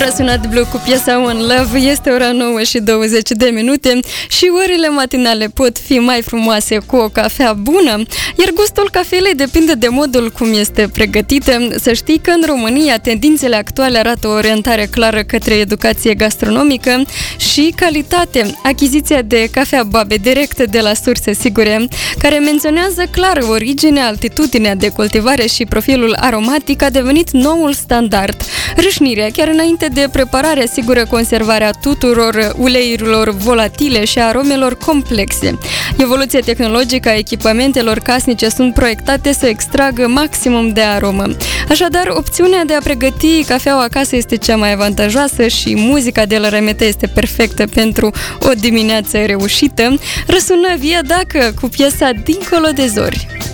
Răsunat Blue cu piesa One Love. Este ora 9:20 și orele matinale pot fi mai frumoase cu o cafea bună, iar gustul cafelei depinde de modul cum este pregătită. Să știi că în România tendințele actuale arată o orientare clară către educație gastronomică și calitate. Achiziția de cafea Babe direct de la surse sigure, care menționează clar originea, altitudinea de cultivare și profilul aromatic, a devenit noul standard. Râșnirea chiar înainte de preparare asigură conservarea tuturor uleiurilor volatile și aromelor complexe. Evoluția tehnologică a echipamentelor casnice sunt proiectate să extragă maximum de aromă. Așadar, opțiunea de a pregăti cafeaua acasă este cea mai avantajoasă și muzica de la RMT este perfectă pentru o dimineață reușită. Răsună Via Dacă cu piesa Dincolo de Zori.